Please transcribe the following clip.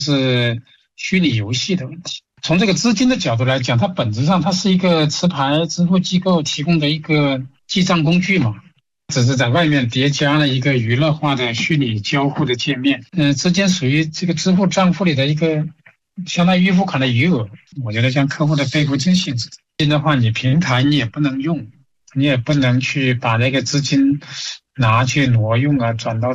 是虚拟游戏的问题。从这个资金的角度来讲，它本质上它是一个持牌支付机构提供的一个记账工具嘛，只是在外面叠加了一个娱乐化的虚拟交互的界面。资金属于这个支付账户里的一个相当于预付款的余额，我觉得像客户的备付金性质的话，你平台你也不能用，你也不能去把那个资金拿去挪用啊，转到